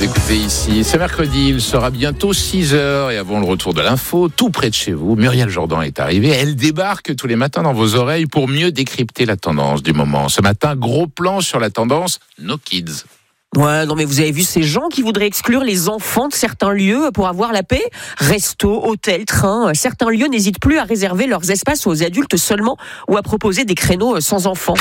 Vous écoutez ici, c'est mercredi, il sera bientôt 6h et avant le retour de l'info, tout près de chez vous, Muriel Jourdan est arrivée. Elle débarque tous les matins dans vos oreilles pour mieux décrypter la tendance du moment. Ce matin, gros plan sur la tendance No Kids. Ouais, non mais vous avez vu ces gens qui voudraient exclure les enfants de certains lieux pour avoir la paix ? Resto, hôtel, train, certains lieux n'hésitent plus à réserver leurs espaces aux adultes seulement ou à proposer des créneaux sans enfants.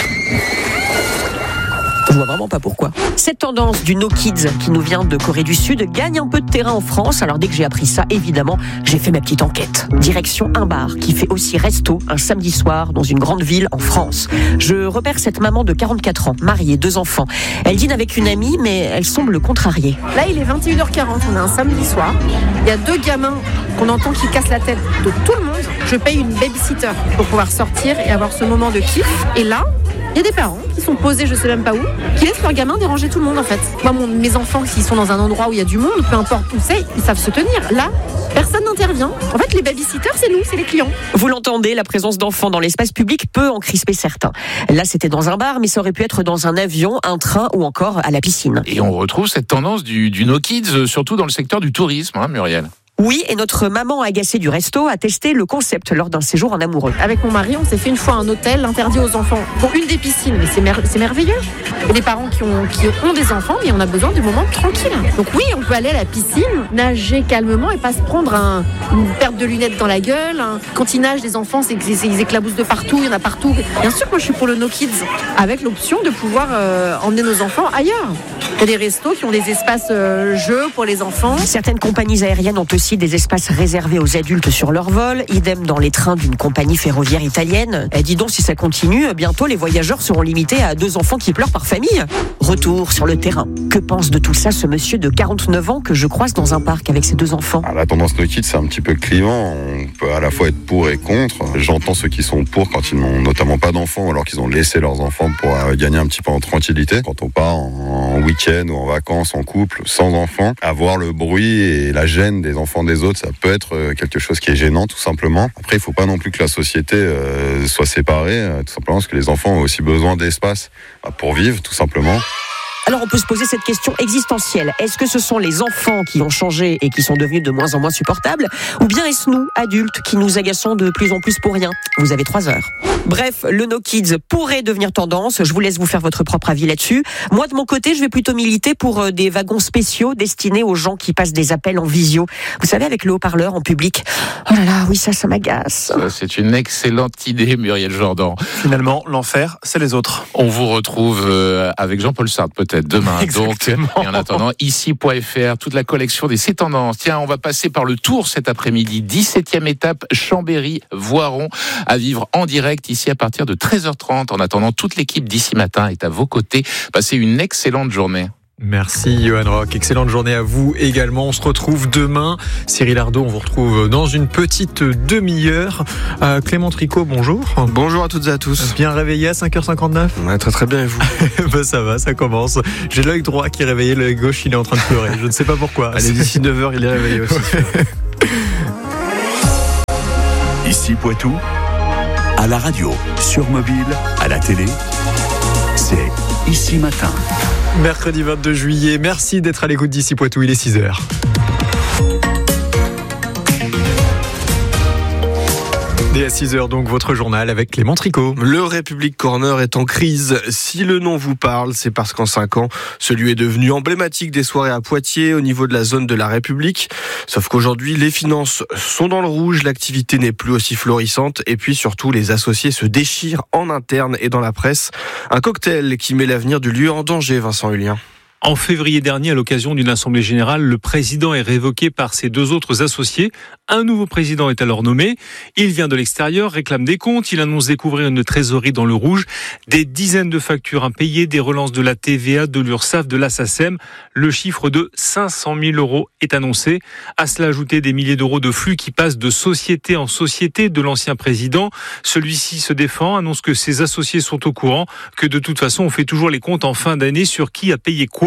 Je vois vraiment pas pourquoi. Cette tendance du No Kids qui nous vient de Corée du Sud gagne un peu de terrain en France. Alors dès que j'ai appris ça, évidemment, j'ai fait ma petite enquête. Direction un bar qui fait aussi resto un samedi soir dans une grande ville en France. Je repère cette maman de 44 ans, mariée, 2 enfants. Elle dîne avec une amie, mais elle semble contrariée. Là, il est 21h40, on est un samedi soir. Il y a 2 gamins qu'on entend qui cassent la tête de tout le monde. Je paye une babysitter pour pouvoir sortir et avoir ce moment de kiff. Et là, il y a des parents qui sont posés, je sais même pas où, qui laissent leurs gamins déranger tout le monde en fait. Moi, mes enfants, s'ils sont dans un endroit où il y a du monde, peu importe où c'est, ils savent se tenir. Là, personne n'intervient. En fait, les babysitters, c'est nous, c'est les clients. Vous l'entendez, la présence d'enfants dans l'espace public peut en crisper certains. Là, c'était dans un bar, mais ça aurait pu être dans un avion, un train ou encore à la piscine. Et on retrouve cette tendance du No Kids, surtout dans le secteur du tourisme, Muriel. Oui, et notre maman agacée du resto a testé le concept lors d'un séjour en amoureux. Avec mon mari, on s'est fait une fois un hôtel interdit aux enfants. Bon, une des piscines, mais c'est merveilleux. Il y a des parents qui ont des enfants, mais on a besoin du moment tranquille. Donc oui, on peut aller à la piscine, nager calmement et pas se prendre une perte de lunettes dans la gueule. Quand ils nagent, les enfants, ils éclaboussent de partout, il y en a partout. Bien sûr, moi je suis pour le No Kids, avec l'option de pouvoir emmener nos enfants ailleurs. Il y a des restos qui ont des espaces jeux pour les enfants. Certaines compagnies aériennes ont aussi des espaces réservés aux adultes sur leur vol, idem dans les trains d'une compagnie ferroviaire italienne. Et dis donc, si ça continue, bientôt les voyageurs seront limités à 2 enfants qui pleurent par famille. Retour sur le terrain. Que pense de tout ça ce monsieur de 49 ans que je croise dans un parc avec ses 2 enfants ? La tendance No Kids, c'est un petit peu clivant. On peut à la fois être pour et contre. J'entends ceux qui sont pour quand ils n'ont notamment pas d'enfants, alors qu'ils ont laissé leurs enfants pour gagner un petit peu en tranquillité. Quand on part en week-end ou en vacances en couple, sans enfants, avoir le bruit et la gêne des enfants des autres, ça peut être quelque chose qui est gênant tout simplement. Après, il faut pas non plus que la société soit séparée, tout simplement parce que les enfants ont aussi besoin d'espace pour vivre tout simplement. Alors on peut se poser cette question existentielle. Est-ce que ce sont les enfants qui ont changé et qui sont devenus de moins en moins supportables ? Ou bien est-ce nous, adultes, qui nous agaçons de plus en plus pour rien ? Vous avez 3 heures. Bref, le No Kids pourrait devenir tendance. Je vous laisse vous faire votre propre avis là-dessus. Moi, de mon côté, je vais plutôt militer pour des wagons spéciaux destinés aux gens qui passent des appels en visio. Vous savez, avec le haut-parleur en public. Oh là là, oui, ça m'agace. Ça, c'est une excellente idée, Muriel Jourdan. Finalement, l'enfer, c'est les autres. On vous retrouve avec Jean-Paul Sartre peut-être demain. Exactement. Donc, et en attendant, ici.fr, toute la collection des C'est Tendances. Tiens, on va passer par le Tour cet après-midi. 17e étape, Chambéry-Voiron, à vivre en direct ici à partir de 13h30. En attendant, toute l'équipe d'ici matin est à vos côtés. Passez une excellente journée. Merci Johan Rock, excellente journée à vous également. On se retrouve demain. Cyril Ardo, on vous retrouve dans une petite demi-heure. Clément Tricot, bonjour. Bonjour à toutes et à tous. Bien réveillé à 5h59 ? Ouais, très bien, et vous ? Ben ça va, ça commence. J'ai l'œil droit qui est réveillé, l'œil gauche il est en train de pleurer. Je ne sais pas pourquoi. Allez, d'ici 9h, il est réveillé aussi. Ici Poitou, à la radio, sur mobile, à la télé, c'est Ici Matin. Mercredi 22 juillet, merci d'être à l'écoute d'Ici Poitou, il est 6h. Et à 6h donc, votre journal avec Clément Tricot. Le République Corner est en crise. Si le nom vous parle, c'est parce qu'en 5 ans, ce lieu est devenu emblématique des soirées à Poitiers au niveau de la zone de la République. Sauf qu'aujourd'hui, les finances sont dans le rouge, l'activité n'est plus aussi florissante et puis surtout, les associés se déchirent en interne et dans la presse. Un cocktail qui met l'avenir du lieu en danger, Vincent Hulien. En février dernier, à l'occasion d'une assemblée générale, le président est révoqué par ses 2 autres associés. Un nouveau président est alors nommé. Il vient de l'extérieur, réclame des comptes. Il annonce découvrir une trésorerie dans le rouge, des dizaines de factures impayées, des relances de la TVA, de l'URSSAF, de la SACEM. Le chiffre de 500 000 € est annoncé. À cela ajouter des milliers d'euros de flux qui passent de société en société de l'ancien président. Celui-ci se défend, annonce que ses associés sont au courant, que de toute façon on fait toujours les comptes en fin d'année sur qui a payé quoi.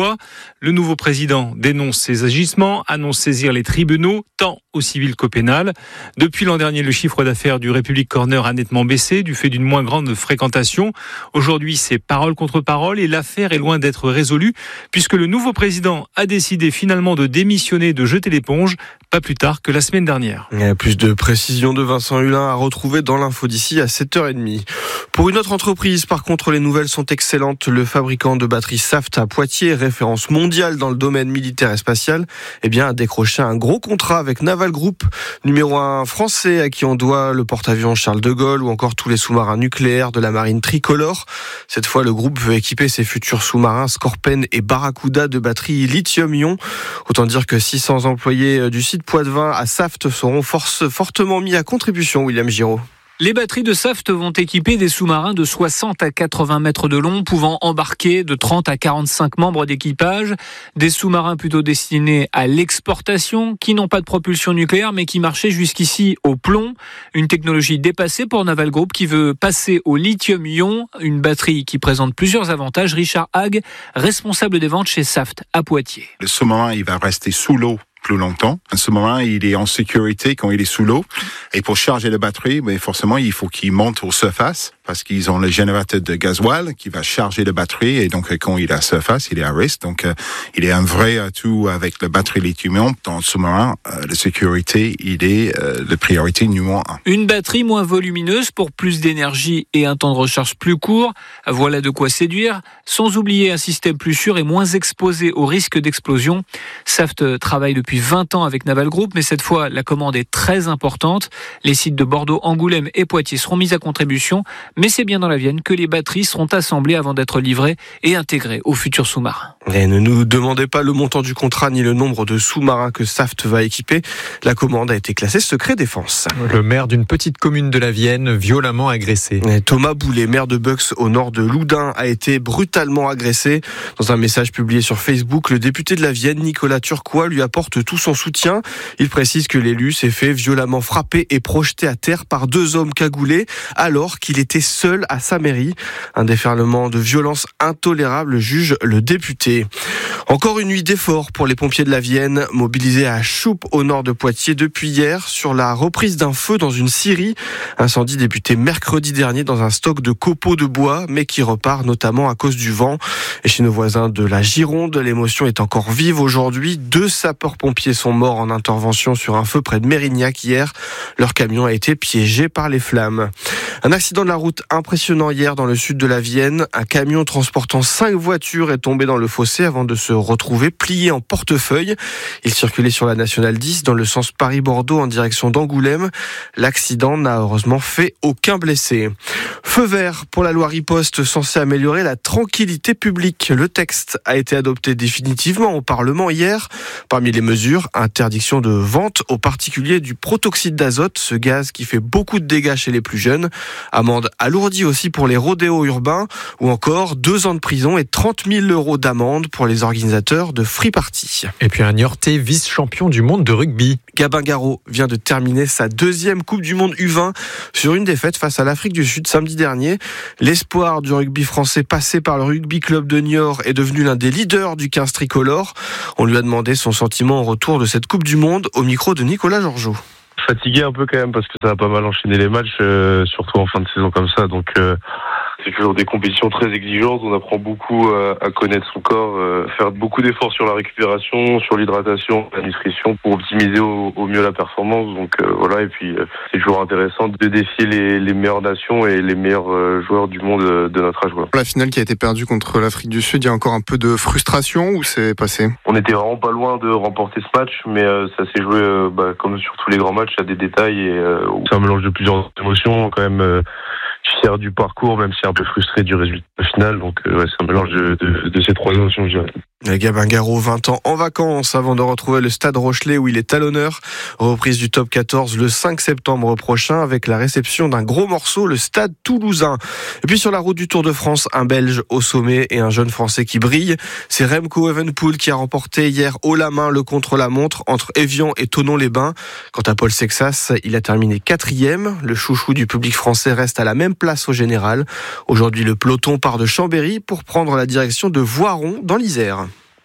mois. Le nouveau président dénonce ces agissements, annonce saisir les tribunaux, tant au civil qu'au pénal. Depuis l'an dernier, le chiffre d'affaires du Republic Corner a nettement baissé du fait d'une moins grande fréquentation. Aujourd'hui, c'est parole contre parole et l'affaire est loin d'être résolue puisque le nouveau président a décidé finalement de démissionner, de jeter l'éponge, pas plus tard que la semaine dernière. Plus de précisions de Vincent Hulin à retrouver dans l'info d'ici à 7h30. Pour une autre entreprise, par contre, les nouvelles sont excellentes. Le fabricant de batteries Saft à Poitiers, référence mondiale dans le domaine militaire et spatial, a décroché un gros contrat avec Naval Group, numéro 1 français à qui on doit le porte-avions Charles de Gaulle ou encore tous les sous-marins nucléaires de la marine tricolore. Cette fois, le groupe veut équiper ses futurs sous-marins Scorpène et Barracuda de batteries lithium-ion. Autant dire que 600 employés du site Poitevin à Saft seront fortement mis à contribution, William Giraud. Les batteries de Saft vont équiper des sous-marins de 60 à 80 mètres de long, pouvant embarquer de 30 à 45 membres d'équipage. Des sous-marins plutôt destinés à l'exportation, qui n'ont pas de propulsion nucléaire, mais qui marchaient jusqu'ici au plomb. Une technologie dépassée pour Naval Group, qui veut passer au lithium-ion, une batterie qui présente plusieurs avantages. Richard Hague, responsable des ventes chez Saft à Poitiers. Le sous-marin, il va rester sous l'eau plus longtemps. À ce moment, il est en sécurité quand il est sous l'eau. Et pour charger la batterie, forcément, il faut qu'il monte aux surfaces parce qu'ils ont le générateur de gasoil qui va charger la batterie. Et donc, quand il est à surface, il est à risque. Donc, il est un vrai atout avec la batterie lithium-ion. Dans le sous-marin, la sécurité, il est la priorité numéro 1. Une batterie moins volumineuse pour plus d'énergie et un temps de recharge plus court. Voilà de quoi séduire. Sans oublier un système plus sûr et moins exposé au risque d'explosion. Saft travaille depuis 20 ans avec Naval Group, mais cette fois, la commande est très importante. Les sites de Bordeaux, Angoulême et Poitiers seront mis à contribution, mais c'est bien dans la Vienne que les batteries seront assemblées avant d'être livrées et intégrées aux futurs sous-marins. Et ne nous demandez pas le montant du contrat ni le nombre de sous-marins que Saft va équiper. La commande a été classée secret défense. Le maire d'une petite commune de la Vienne, violemment agressé. Thomas Boulet, maire de Bux au nord de Loudun, a été brutalement agressé. Dans un message publié sur Facebook, le député de la Vienne, Nicolas Turquois, lui apporte tout son soutien. Il précise que l'élu s'est fait violemment frapper et projeté à terre par 2 hommes cagoulés alors qu'il était seul à sa mairie. Un déferlement de violence intolérable, juge le député. Encore une nuit d'effort pour les pompiers de la Vienne, mobilisés à Choup au nord de Poitiers depuis hier sur la reprise d'un feu dans une scierie. Incendie débuté mercredi dernier dans un stock de copeaux de bois, mais qui repart notamment à cause du vent. Et chez nos voisins de la Gironde, l'émotion est encore vive aujourd'hui. 2 sapeurs-pompiers sont morts en intervention sur un feu près de Mérignac hier. Leur camion a été piégé par les flammes. Un accident de la route impressionnant hier dans le sud de la Vienne. Un camion transportant 5 voitures est tombé dans le fossé avant de se retrouver plié en portefeuille. Il circulait sur la nationale 10 dans le sens Paris-Bordeaux en direction d'Angoulême. L'accident n'a heureusement fait aucun blessé. Feu vert pour la loi Riposte censée améliorer la tranquillité publique. Le texte a été adopté définitivement au Parlement hier. Parmi les mesures, interdiction de vente aux particuliers du protoxyde d'azote, ce gaz qui fait beaucoup de dégâts chez les plus jeunes. Amende alourdie aussi pour les rodéos urbains ou encore 2 ans de prison et 30 000 € d'amende pour les organisateurs de free party. Et puis un Niortais vice-champion du monde de rugby. Gabin Garot vient de terminer sa 2e Coupe du Monde U20 sur une défaite face à l'Afrique du Sud samedi dernier. L'espoir du rugby français passé par le rugby club de Niort est devenu l'un des leaders du 15 tricolore. On lui a demandé son sentiment au retour de cette Coupe du Monde au micro de Nicolas Georgeot. Fatigué un peu quand même parce que ça a pas mal enchaîné les matchs, surtout en fin de saison comme ça. Donc c'est toujours des compétitions très exigeantes. On apprend beaucoup à connaître son corps, faire beaucoup d'efforts sur la récupération, sur l'hydratation, la nutrition pour optimiser au mieux la performance. Donc voilà. Et puis c'est toujours intéressant de défier les meilleures nations et les meilleurs joueurs du monde de notre âge. Voilà. La finale qui a été perdue contre l'Afrique du Sud, il y a encore un peu de frustration ou c'est passé ? On était vraiment pas loin de remporter ce match, mais ça s'est joué comme sur tous les grands matchs, à des détails et c'est un mélange de plusieurs émotions quand même. Fier du parcours, même si un peu frustré du résultat final. Donc ouais, c'est un mélange de ces 3 émotions, je dirais. Gabin Garot, 20 ans en vacances avant de retrouver le Stade Rochelet où il est talonneur. Reprise du top 14 le 5 septembre prochain avec la réception d'un gros morceau, le Stade Toulousain. Et puis sur la route du Tour de France, un Belge au sommet et un jeune Français qui brille. C'est Remco Evenepoel qui a remporté hier haut la main le contre-la-montre entre Évian et Thonon-les-Bains. Quant à Paul Sexas, il a terminé 4e. Le chouchou du public français reste à la même place au général. Aujourd'hui, le peloton part de Chambéry pour prendre la direction de Voiron dans l'Isère.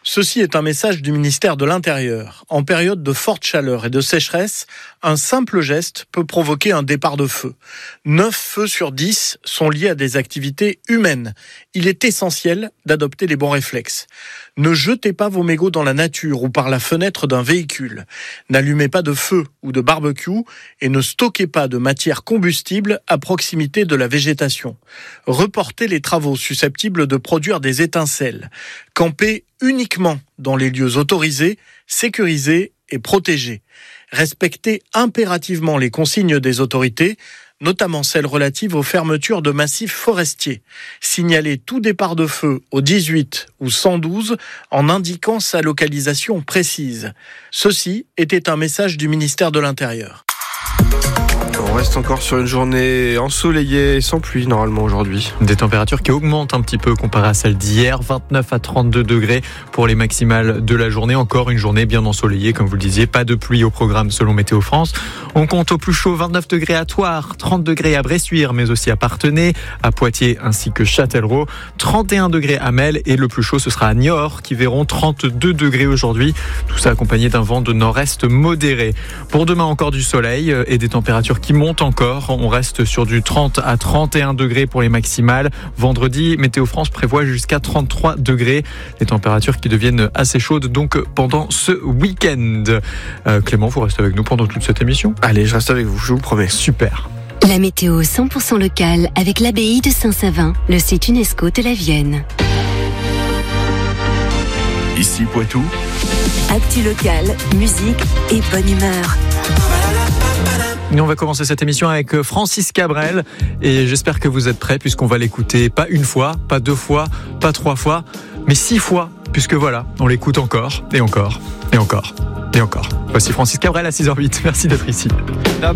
Ceci est un message du ministère de l'Intérieur. En période de forte chaleur et de sécheresse, un simple geste peut provoquer un départ de feu. 9 feux sur 10 sont liés à des activités humaines. Il est essentiel d'adopter les bons réflexes. Ne jetez pas vos mégots dans la nature ou par la fenêtre d'un véhicule. N'allumez pas de feu ou de barbecue et ne stockez pas de matière combustible à proximité de la végétation. Reportez les travaux susceptibles de produire des étincelles. Campez uniquement dans les lieux autorisés, sécurisés et protégés. Respectez impérativement les consignes des autorités, notamment celles relatives aux fermetures de massifs forestiers. Signalez tout départ de feu au 18 ou 112 en indiquant sa localisation précise. Ceci était un message du ministère de l'Intérieur. On reste encore sur une journée ensoleillée et sans pluie normalement aujourd'hui. Des températures qui augmentent un petit peu comparé à celles d'hier, 29 à 32 degrés pour les maximales de la journée. Encore une journée bien ensoleillée, comme vous le disiez, pas de pluie au programme selon Météo France. On compte au plus chaud 29 degrés à Thouars, 30 degrés à Bressuire, mais aussi à Parthenay, à Poitiers ainsi que Châtellerault, 31 degrés à Mel et le plus chaud ce sera à Niort qui verront 32 degrés aujourd'hui. Tout ça accompagné d'un vent de nord-est modéré. Pour demain encore du soleil et des températures qui monte encore. On reste sur du 30 à 31 degrés pour les maximales. Vendredi, Météo France prévoit jusqu'à 33 degrés. Les températures qui deviennent assez chaudes donc pendant ce week-end. Clément, vous restez avec nous pendant toute cette émission ? Allez, je reste avec vous, je vous promets. Super. La météo 100% locale avec l'abbaye de Saint-Savin, le site UNESCO de la Vienne. Ici Poitou. Actu locale, musique et bonne humeur. Et on va commencer cette émission avec Francis Cabrel et j'espère que vous êtes prêts puisqu'on va l'écouter pas une fois, pas 2 fois, pas 3 fois, mais 6 fois puisque voilà, on l'écoute encore et encore et encore et encore. Voici Francis Cabrel à 6h08. Merci d'être ici. Hop.